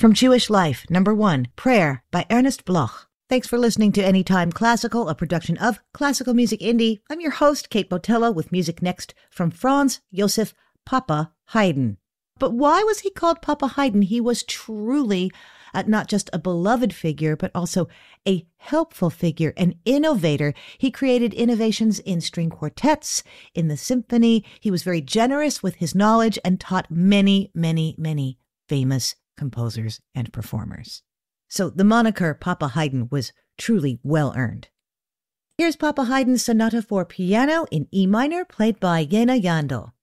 From Jewish Life, number 1, Prayer by Ernest Bloch. Thanks for listening to Anytime Classical, a production of Classical Music Indie. I'm your host, Kate Botello, with music next from Franz Josef Papa Haydn. But why was he called Papa Haydn? He was truly not just a beloved figure, but also a helpful figure, an innovator. He created innovations in string quartets, in the symphony. He was very generous with his knowledge and taught many, many, many famous composers and performers. So the moniker Papa Haydn was truly well earned. Here's Papa Haydn's Sonata for Piano in E minor, played by Jena Jandl.